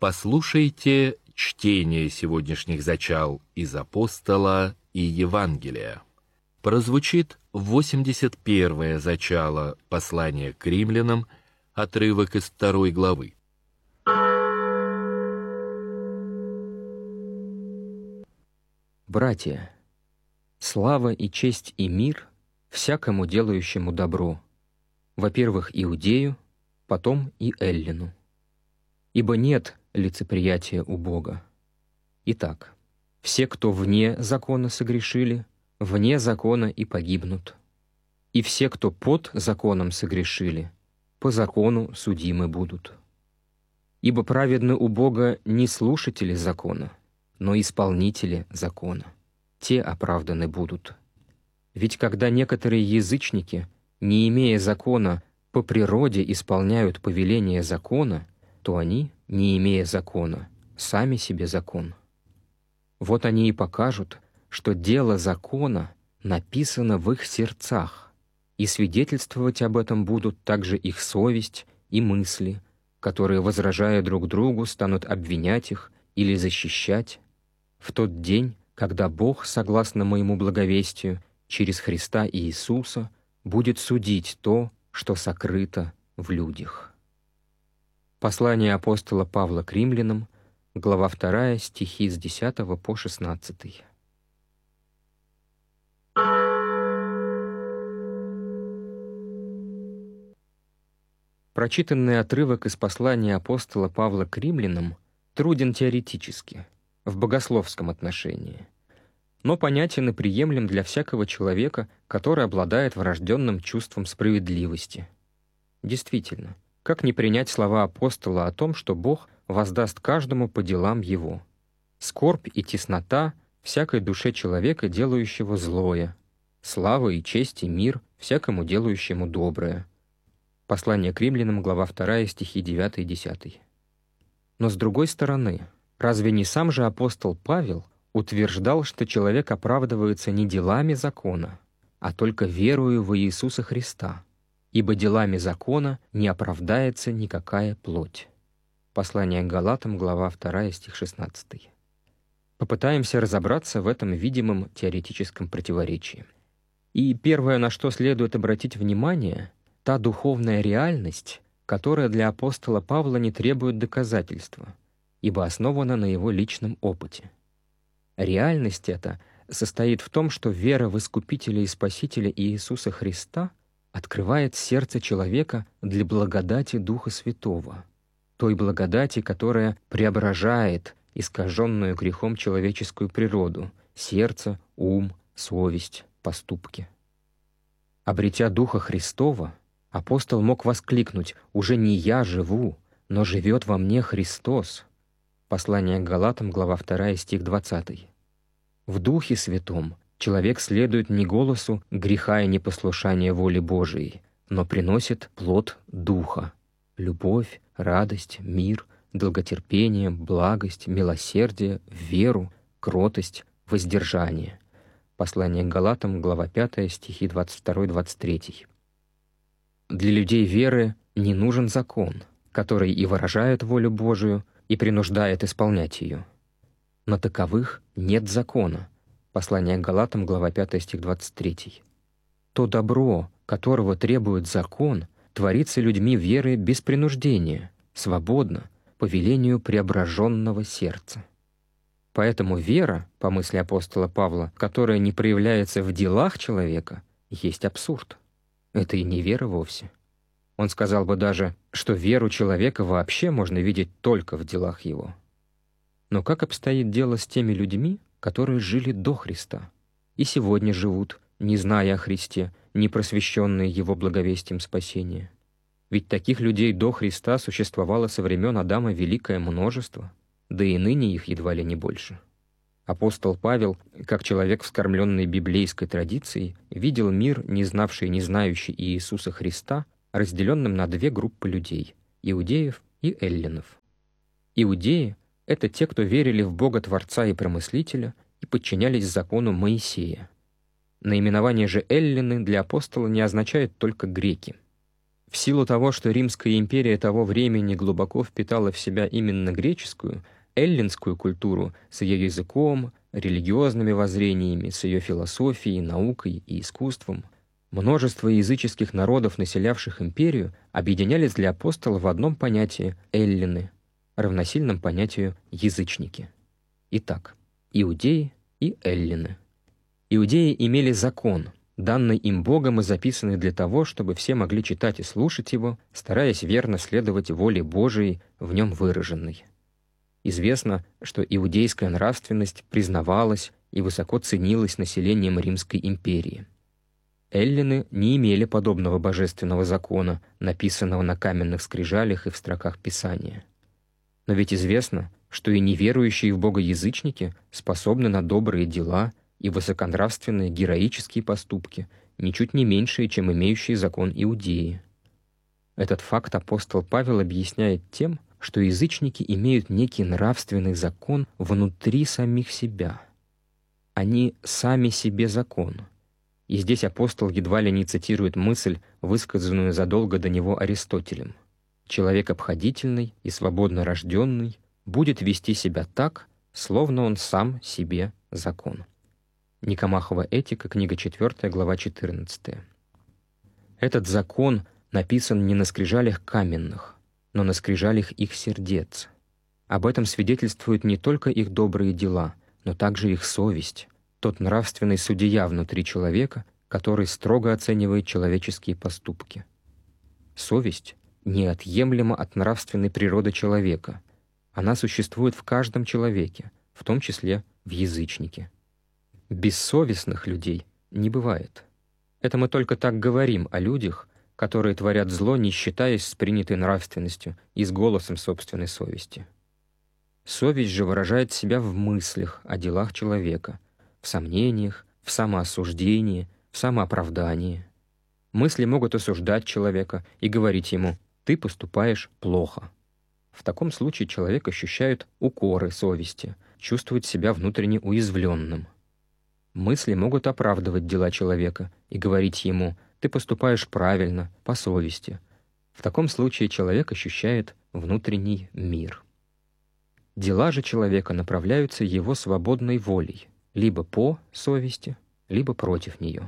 Послушайте чтение сегодняшних зачал из Апостола и Евангелия. Прозвучит 81-е зачало послания к римлянам, отрывок из 2 главы. Братья, слава и честь и мир всякому делающему добро, во-первых, Иудею, потом и Эллину. Ибо нет лицеприятия у Бога. Итак, все, кто вне закона согрешили, вне закона и погибнут. И все, кто под законом согрешили, по закону судимы будут. Ибо праведны у Бога не слушатели закона, но исполнители закона. Те оправданы будут. Ведь когда некоторые язычники, не имея закона, по природе исполняют повеление закона, то они, не имея закона, сами себе закон. Вот они и покажут, что дело закона написано в их сердцах, и свидетельствовать об этом будут также их совесть и мысли, которые, возражая друг другу, станут обвинять их или защищать в тот день, когда Бог, согласно моему благовестию, через Христа Иисуса, будет судить то, что сокрыто в людях. Послание апостола Павла к римлянам, глава 2, стихи с 10 по 16. Прочитанный отрывок из послания апостола Павла к римлянам труден теоретически, в богословском отношении, но понятен и приемлем для всякого человека, который обладает врожденным чувством справедливости. Действительно, как не принять слова апостола о том, что Бог воздаст каждому по делам его? Скорбь и теснота всякой душе человека, делающего злое, слава и честь и мир всякому делающему доброе. Послание к римлянам, глава 2, стихи 9 и 10. Но с другой стороны, разве не сам же апостол Павел утверждал, что человек оправдывается не делами закона, а только верою во Иисуса Христа, ибо делами закона не оправдается никакая плоть. Послание к Галатам, глава 2, стих 16. Попытаемся разобраться в этом видимом теоретическом противоречии. И первое, на что следует обратить внимание, та духовная реальность, которая для апостола Павла не требует доказательства, ибо основана на его личном опыте. Реальность эта состоит в том, что вера в Искупителя и Спасителя Иисуса Христа открывает сердце человека для благодати Духа Святого, той благодати, которая преображает искаженную грехом человеческую природу, сердце, ум, совесть, поступки. Обретя Духа Христова, апостол мог воскликнуть: «Уже не я живу, но живет во мне Христос». Послание к Галатам, глава 2, стих 20. В Духе Святом человек следует не голосу греха и непослушания воли Божией, но приносит плод Духа — любовь, радость, мир, долготерпение, благость, милосердие, веру, кротость, воздержание. Послание к Галатам, глава 5, стихи 22-23. Для людей веры не нужен закон, который и выражает волю Божию, и принуждает исполнять ее. На таковых нет закона. Послание к Галатам, глава 5, стих 23. То добро, которого требует закон, творится людьми веры без принуждения, свободно, по велению преображенного сердца. Поэтому вера, по мысли апостола Павла, которая не проявляется в делах человека, есть абсурд. Это и не вера вовсе. Он сказал бы даже, что веру человека вообще можно видеть только в делах его. Но как обстоит дело с теми людьми, которые жили до Христа и сегодня живут, не зная о Христе, не просвещенные Его благовестием спасения? Ведь таких людей до Христа существовало со времен Адама великое множество, да и ныне их едва ли не больше. Апостол Павел, как человек, вскормленный библейской традицией, видел мир, не знавший и не знающий Иисуса Христа, разделенным на две группы людей — иудеев и эллинов. Иудеи — это те, кто верили в Бога Творца и Промыслителя и подчинялись закону Моисея. Наименование же эллины для апостола не означает только греки. В силу того, что Римская империя того времени глубоко впитала в себя именно греческую, эллинскую культуру с ее языком, религиозными воззрениями, с ее философией, наукой и искусством, множество языческих народов, населявших империю, объединялись для апостола в одном понятии «эллины», равносильном понятию «язычники». Итак, иудеи и эллины. Иудеи имели закон, данный им Богом и записанный для того, чтобы все могли читать и слушать его, стараясь верно следовать воле Божией, в нем выраженной. Известно, что иудейская нравственность признавалась и высоко ценилась населением Римской империи. Эллины не имели подобного божественного закона, написанного на каменных скрижалях и в строках Писания. Но ведь известно, что и неверующие в Бога язычники способны на добрые дела и высоконравственные героические поступки, ничуть не меньшие, чем имеющие закон иудеи. Этот факт апостол Павел объясняет тем, что язычники имеют некий нравственный закон внутри самих себя. Они сами себе закон. И здесь апостол едва ли не цитирует мысль, высказанную задолго до него Аристотелем. Человек обходительный и свободно рожденный будет вести себя так, словно он сам себе закон. Никомахова этика, книга 4, глава 14. Этот закон написан не на скрижалях каменных, но на скрижалях их сердец. Об этом свидетельствуют не только их добрые дела, но также их совесть, тот нравственный судья внутри человека, который строго оценивает человеческие поступки. Совесть неотъемлема от нравственной природы человека. Она существует в каждом человеке, в том числе в язычнике. Бессовестных людей не бывает. Это мы только так говорим о людях, которые творят зло, не считаясь с принятой нравственностью и с голосом собственной совести. Совесть же выражает себя в мыслях о делах человека, в сомнениях, в самоосуждении, в самооправдании. Мысли могут осуждать человека и говорить ему «ты поступаешь плохо». В таком случае человек ощущает укоры совести, чувствует себя внутренне уязвленным. Мысли могут оправдывать дела человека и говорить ему «ты поступаешь правильно, по совести». В таком случае человек ощущает внутренний мир. Дела же человека направляются его свободной волей, либо по совести, либо против нее.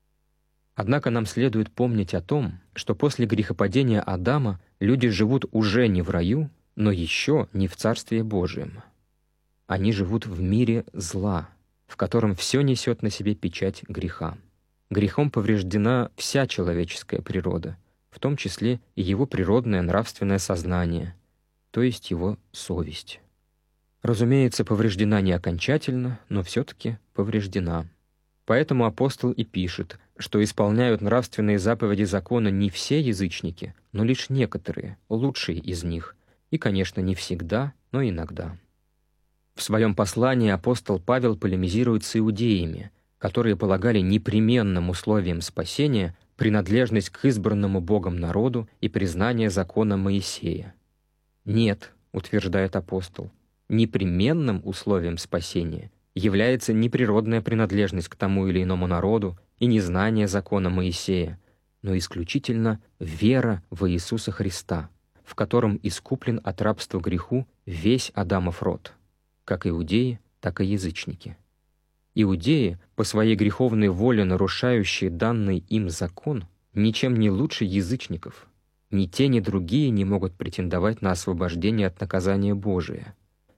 Однако нам следует помнить о том, что после грехопадения Адама люди живут уже не в раю, но еще не в Царстве Божием. Они живут в мире зла, в котором все несет на себе печать греха. Грехом повреждена вся человеческая природа, в том числе и его природное нравственное сознание, то есть его совесть. Разумеется, повреждена не окончательно, но все-таки повреждена. Поэтому апостол и пишет, что исполняют нравственные заповеди закона не все язычники, но лишь некоторые, лучшие из них, и, конечно, не всегда, но иногда. В своем послании апостол Павел полемизирует с иудеями, которые полагали непременным условием спасения принадлежность к избранному Богом народу и признание закона Моисея. «Нет», — утверждает апостол, непременным условием спасения является не природная принадлежность к тому или иному народу и не знание закона Моисея, но исключительно вера во Иисуса Христа, в котором искуплен от рабства греху весь Адамов род, как иудеи, так и язычники. Иудеи, по своей греховной воле нарушающие данный им закон, ничем не лучше язычников. Ни те, ни другие не могут претендовать на освобождение от наказания Божия.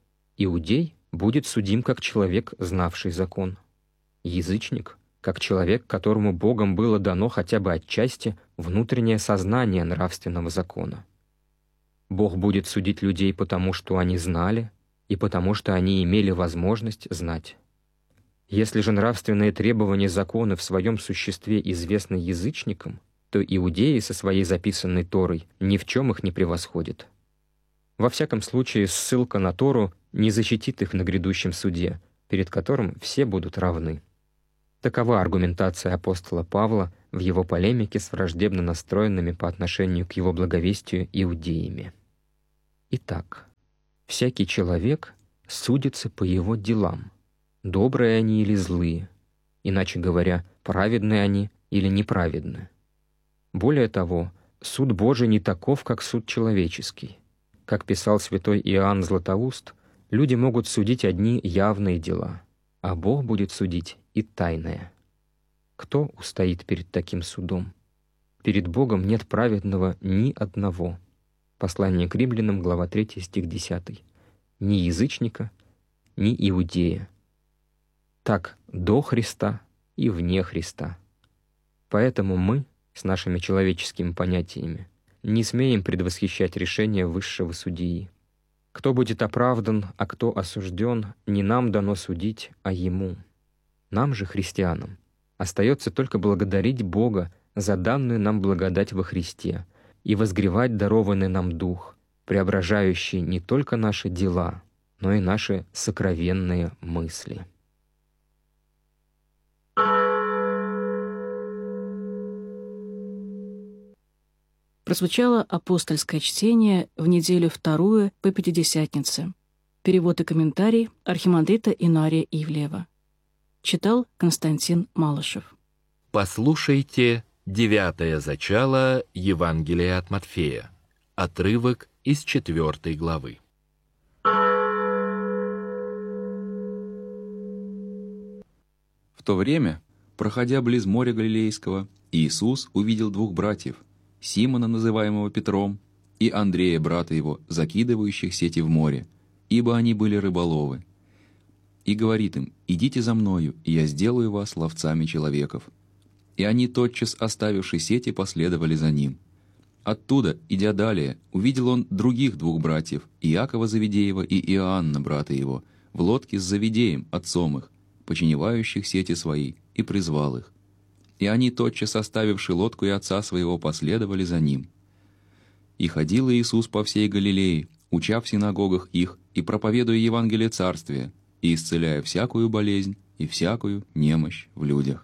Иудей будет судим как человек, знавший закон. Язычник — как человек, которому Богом было дано хотя бы отчасти внутреннее сознание нравственного закона. Бог будет судить людей потому, что они знали, и потому, что они имели возможность знать. Если же нравственные требования закона в своем существе известны язычникам, то иудеи со своей записанной Торой ни в чем их не превосходят. Во всяком случае, ссылка на Тору не защитит их на грядущем суде, перед которым все будут равны. Такова аргументация апостола Павла в его полемике с враждебно настроенными по отношению к его благовестию иудеями. Итак, всякий человек судится по его делам, добрые они или злые, иначе говоря, праведны они или неправедны. Более того, суд Божий не таков, как суд человеческий. Как писал святой Иоанн Златоуст, люди могут судить одни явные дела, а Бог будет судить и тайное. Кто устоит перед таким судом? Перед Богом нет праведного ни одного. Послание к Римлянам, глава 3, стих 10. Ни язычника, ни иудея. Так до Христа и вне Христа. Поэтому мы, с нашими человеческими понятиями, не смеем предвосхищать решение высшего судьи. Кто будет оправдан, а кто осужден, не нам дано судить, а Ему. Нам же, христианам, остается только благодарить Бога за данную нам благодать во Христе и возгревать дарованный нам Дух, преображающий не только наши дела, но и наши сокровенные мысли. Прозвучало апостольское чтение в неделю вторую по Пятидесятнице. Перевод и комментарий архимандрита Инария Ивлеева. Читал Константин Малышев. Послушайте 9 зачало Евангелия от Матфея. Отрывок из 4 главы. В то время, проходя близ моря Галилейского, Иисус увидел двух братьев, Симона, называемого Петром, и Андрея, брата его, закидывающих сети в море, ибо они были рыболовы. И говорит им: «Идите за мною, и я сделаю вас ловцами человеков». И они, тотчас оставивши сети, последовали за ним. Оттуда, идя далее, увидел он других двух братьев, Иакова Завидеева и Иоанна, брата его, в лодке с Завидеем, отцом их, починевающих сети свои, и призвал их. И они, тотчас оставивши лодку и отца своего, последовали за ним. И ходил Иисус по всей Галилее, уча в синагогах их и проповедуя Евангелие Царствия, и исцеляя всякую болезнь и всякую немощь в людях.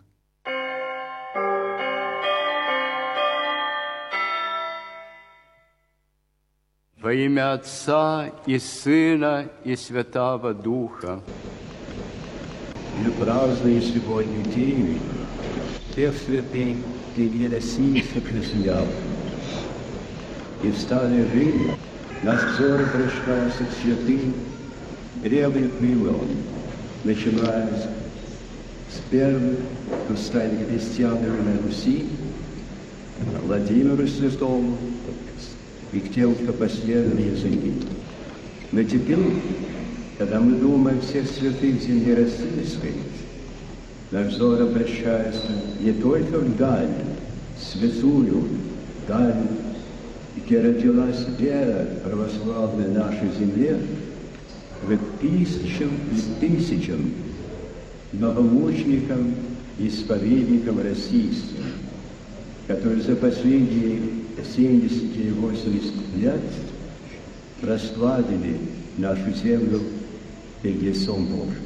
Во имя Отца и Сына и Святого Духа. Мы празднуем сегодня день тех святых, где Россия сокрушляла. И в старой жизни наш взор обращается к святым древних времен, начиная с первых, кто стали христианами на Руси, Владимиру Святому, и к тем, кто последовали за ним. Но теперь, когда мы думаем о всех святых земли российской, наш взор обращается не только в даль, святую даль, где родилась вера православная в нашей земле, к тысячам и тысячам многомученикам и исповедникам российским, которые за последние 70 или 80 лет прославили нашу землю перед лицом Божьим.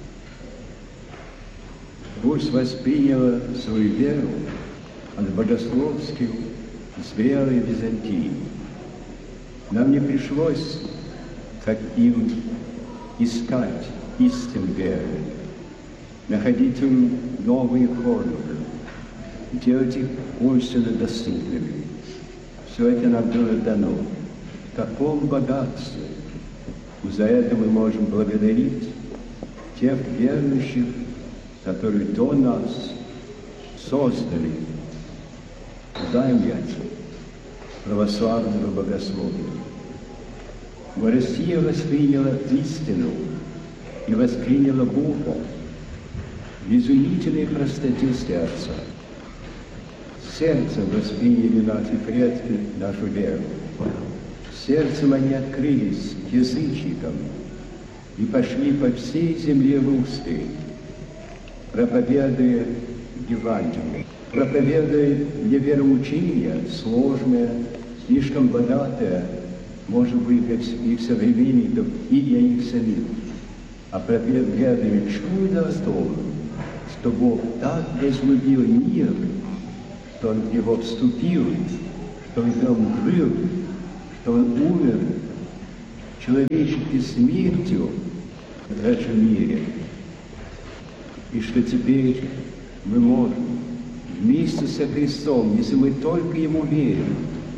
Русь восприняла свою веру от богословских с верой Византии. Нам не пришлось, как им, искать истин веры, находить им новые формулы, делать их умственно доступными. Все это нам было дано в таком богатстве. За это мы можем благодарить тех верующих, которые до нас создали занятие православного богословия. Но Россия восприняла истину и восприняла Бога в изумительной простоте сердца. Сердцем восприняли наши предки нашу веру. Сердцем они открылись к язычникам и пошли по всей земле русской, проповедуя Евангелие, проповедуя не вероучение сложное, слишком богатое, может быть, для их современников и для их самих, а проповедуя чудо о том, что Бог так возлюбил мир, что Он в него вступил, что Он там жил, что Он умер человеческой смертью в нашем мире, и что теперь мы можем вместе со Христом, если мы только Ему верим,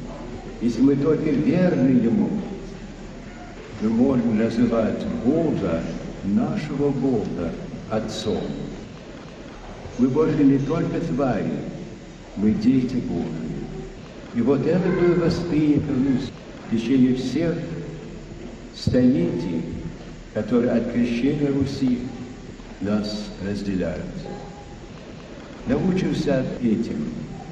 Если мы только верны Ему, мы можем называть Бога, нашего Бога, Отцом. Мы больше не только твари, мы дети Божьи. И вот это было воспринято в течение всех столетий, которые от крещения Руси нас разделяют. Научился этим,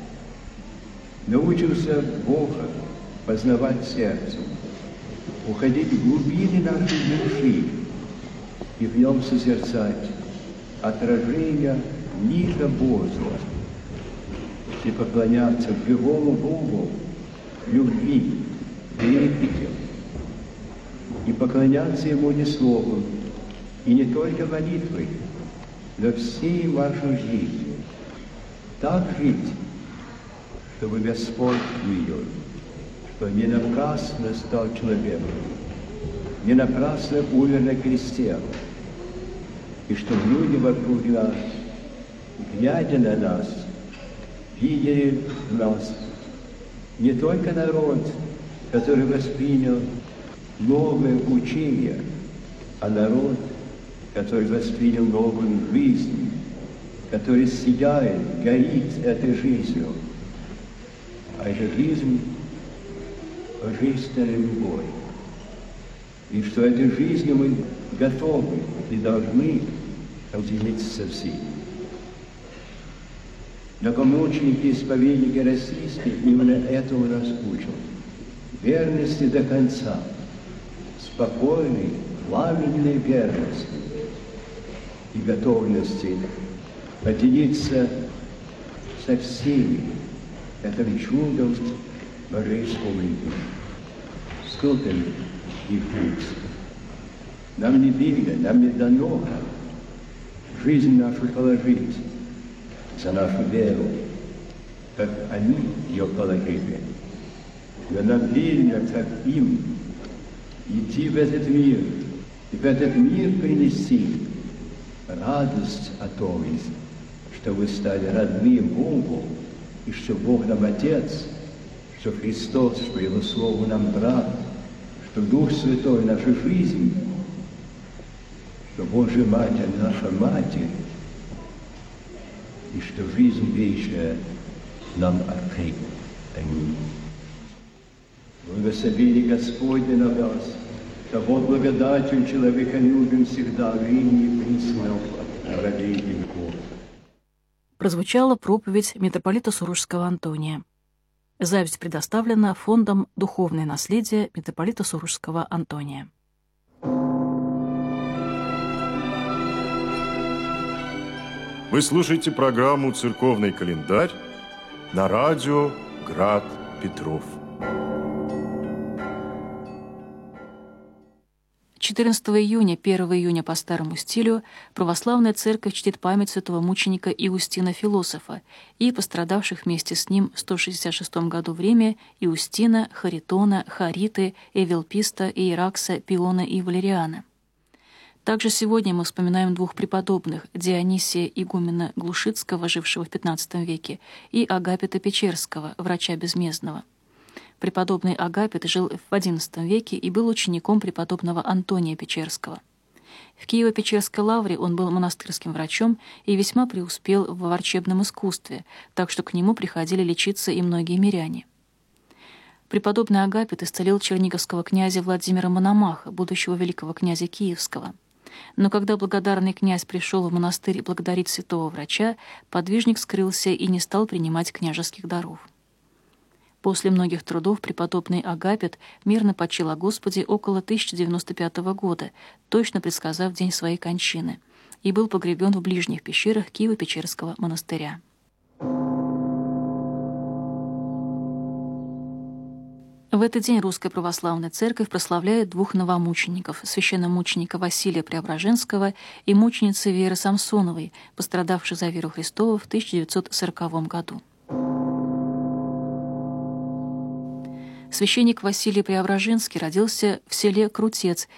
научился Бога познавать сердцем, уходить в глубины нашей души и в нем созерцать отражение лика Божьего и поклоняться живому Богу любви, трепете, и поклоняться Ему не словом, и не только молитвой, но всей вашей жизнью. Так жить, чтобы Господь видел, что не напрасно стал человеком, не напрасно умер на кресте, и что люди вокруг нас, глядя на нас, видели в нас не только народ, который воспринял новое учение, а народ, который воспринял новую жизнь, который сияет, горит этой жизнью. А эта жизнь — божественной любовью. И что этой жизнью мы готовы и должны поделиться со всеми. Многомученики и исповедники российские именно этому нас учат. Верности до конца, спокойной, пламенной верности и готовности поделиться со всеми этим чудом божественной любви. Сколько их есть. Нам не видно, нам не дано жизнь нашу положить за нашу веру, как они ее положили. Но нам видно, как им идти в этот мир, и в этот мир принести радость о том, что вы стали родны Богу, и что Бог нам Отец, что Христос, что Его Слово нам брат, что Дух Святой — наша жизнь, что Божья Матерь — наша Матерь, и что жизнь вечная нам открыта. Аминь. Благословение Господне на вас, того благодатью человеколюбим всегда, ныне и присно, на веки веков. Прозвучала проповедь митрополита Сурожского Антония. Запись предоставлена Фондом «Духовное наследие» митрополита Сурожского Антония. Вы слушаете программу «Церковный календарь» на радио «Град Петров». 14 июня, 1 июня по старому стилю православная церковь чтит память святого мученика Иустина Философа и пострадавших вместе с ним в 166 году время Иустина, Харитона, Хариты, Эвелписта, Иеракса, Пиона и Валериана. Также сегодня мы вспоминаем двух преподобных — Дионисия игумена Глушицкого, жившего в XV веке, и Агапита Печерского, врача безмездного. Преподобный Агапит жил в XI веке и был учеником преподобного Антония Печерского. В Киево-Печерской лавре он был монастырским врачом и весьма преуспел в врачебном искусстве, так что к нему приходили лечиться и многие миряне. Преподобный Агапит исцелил черниговского князя Владимира Мономаха, будущего великого князя Киевского. Но когда благодарный князь пришел в монастырь благодарить святого врача, подвижник скрылся и не стал принимать княжеских даров. После многих трудов преподобный Агапит мирно почил о Господе около 1095 года, точно предсказав день своей кончины, и был погребен в ближних пещерах Киево-Печерского монастыря. В этот день Русская Православная Церковь прославляет двух новомучеников — священномученика Василия Преображенского и мученицы Веры Самсоновой, пострадавшей за веру Христову в 1940 году. Священник Василий Преображенский родился в селе Крутец